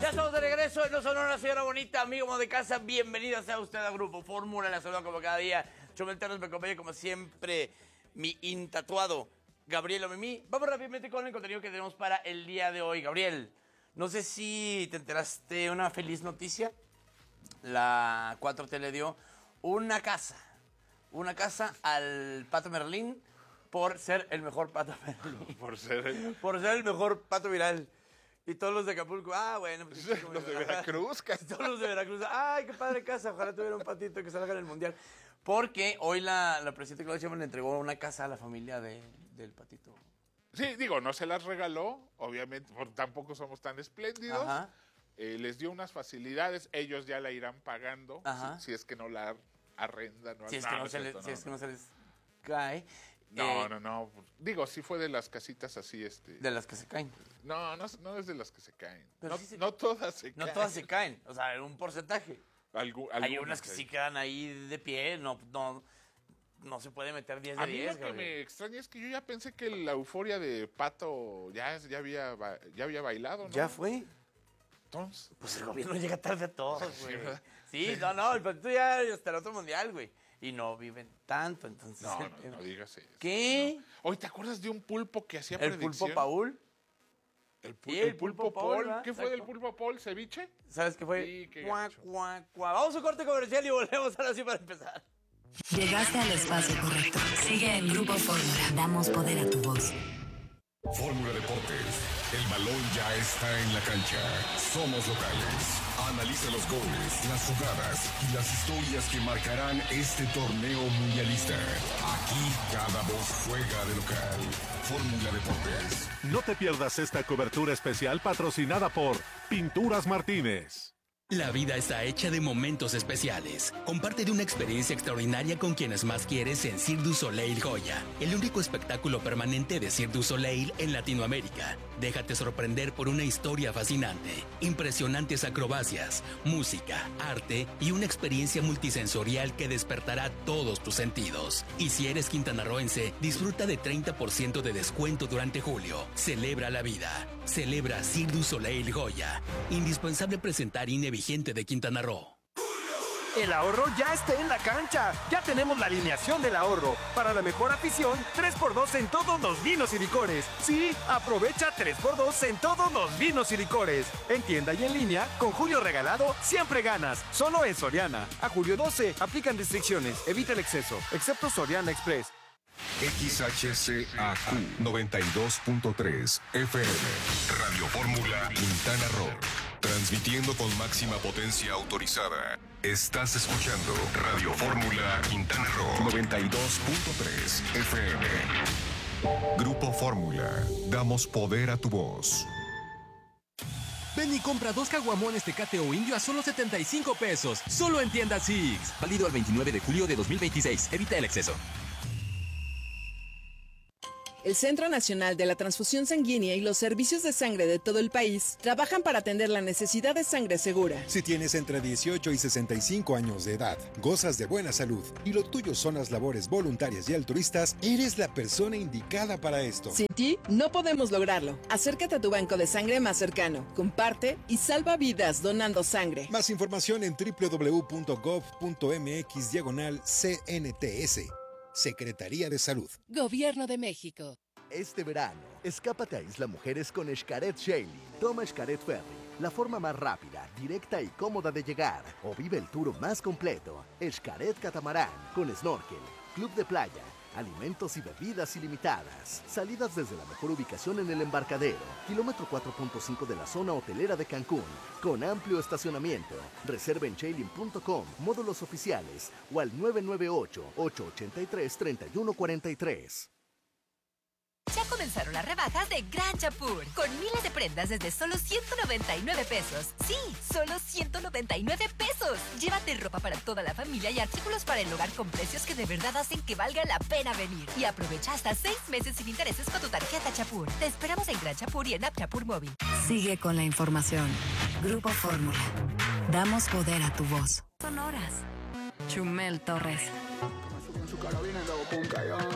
Ya estamos de regreso en No Sonora, señora bonita, amigo de casa. Bienvenida sea usted a Grupo Fórmula. La saludo como cada día. Chumel Ternos me acompaña como siempre mi intatuado Gabriel Omimí. Vamos rápidamente con el contenido que tenemos para el día de hoy. Gabriel, no sé si te enteraste de una feliz noticia. La 4T le dio una casa al Pato Merlín por ser el mejor Pato Merlín. Por ser el mejor pato viral. Y todos los de Acapulco, bueno, pues los de Veracruz, casi. Todos los de Veracruz, ay, qué padre casa, ojalá tuviera un patito que salga en el mundial. Porque hoy la presidenta Claudia Sheinbaum le entregó una casa a la familia del patito. Sí, digo, no se las regaló, obviamente, porque tampoco somos tan espléndidos. Ajá. Les dio unas facilidades, ellos ya la irán pagando, si es que no la arrendan. Si es que no se les cae. No. Digo, sí fue de las casitas así, De las que se caen. No es de las que se caen. No Todas se caen. No todas se caen, o sea, en un porcentaje. Hay unas que sí. sí quedan ahí de pie, no se puede meter 10 de 10. A mí lo que me extraña es que yo ya pensé que la euforia de Pato ya había bailado, ¿no? Ya fue. Entonces, Pues el gobierno llega tarde a todos, güey. Sí, el patito ya hasta el otro mundial, güey. Y no viven tanto, entonces. No digas eso. ¿Qué? No. Oye, ¿te acuerdas de un pulpo que hacía ¿El predicción? pulpo Paul? El pulpo Paul. ¿verdad? ¿Qué fue del pulpo Paul? ¿Ceviche? ¿Sabes qué fue? Sí, qué Cuac, gacho. cuac, cuac. Vamos a un corte comercial y volvemos ahora sí para empezar. Llegaste al espacio correcto. Sigue en Grupo Fórmula. Damos poder a tu voz. Fórmula Deportes. El balón ya está en la cancha. Somos locales. Analiza los goles, las jugadas y las historias que marcarán este torneo mundialista. Aquí cada voz juega de local. Fórmula Deportes. No te pierdas esta cobertura especial patrocinada por Pinturas Martínez. La vida está hecha de momentos especiales. Comparte de una experiencia extraordinaria con quienes más quieres en Cirque du Soleil Joya, el único espectáculo permanente de Cirque du Soleil en Latinoamérica. Déjate sorprender por una historia fascinante, impresionantes acrobacias, música, arte y una experiencia multisensorial que despertará todos tus sentidos. Y si eres quintanarroense, disfruta de 30% de descuento durante julio. Celebra la vida. Celebra Cirque du Soleil Joya. Indispensable presentar vigente de Quintana Roo. El ahorro ya está en la cancha. Ya tenemos la alineación del ahorro. Para la mejor afición, 3x2 en todos los vinos y licores. Sí, aprovecha 3x2 en todos los vinos y licores. En tienda y en línea, con Julio Regalado, siempre ganas. Solo en Soriana. A julio 12, aplican restricciones. Evita el exceso, excepto Soriana Express. XHCAQ 92.3 FM. Radio Fórmula Quintana Roo. Transmitiendo con máxima potencia autorizada. Estás escuchando Radio Fórmula Quintana Roo 92.3 FM. Grupo Fórmula. Damos poder a tu voz. Ven y compra 2 caguamones Tecate o Indio a solo 75 pesos. Solo en tienda Six. Válido al 29 de julio de 2026. Evita el exceso. El Centro Nacional de la Transfusión Sanguínea y los servicios de sangre de todo el país trabajan para atender la necesidad de sangre segura. Si tienes entre 18 y 65 años de edad, gozas de buena salud y lo tuyo son las labores voluntarias y altruistas, eres la persona indicada para esto. Sin ti, no podemos lograrlo. Acércate a tu banco de sangre más cercano, comparte y salva vidas donando sangre. Más información en www.gov.mx/CNTS. Secretaría de Salud. Gobierno de México. Este verano, escápate a Isla Mujeres con Xcaret Sailing. Toma Xcaret Ferry, la forma más rápida, directa y cómoda de llegar. O vive el tour más completo. Xcaret Catamarán, con snorkel, club de playa, alimentos y bebidas ilimitadas. Salidas desde la mejor ubicación en el embarcadero. Kilómetro 4.5 de la zona hotelera de Cancún. Con amplio estacionamiento. Reserva en Sailing.com, módulos oficiales o al 998-883-3143. Ya comenzaron las rebajas de Gran Chapur, con miles de prendas desde solo 199 pesos. Sí, solo 199 pesos. Llévate ropa para toda la familia y artículos para el hogar con precios que de verdad hacen que valga la pena venir. Y aprovecha hasta 6 meses sin intereses con tu tarjeta Chapur. Te esperamos en Gran Chapur y en App Chapur Móvil. Sigue con la información. Grupo Fórmula. Damos poder a tu voz. Sonoras. Chumel Torres. Su carabina en la boca,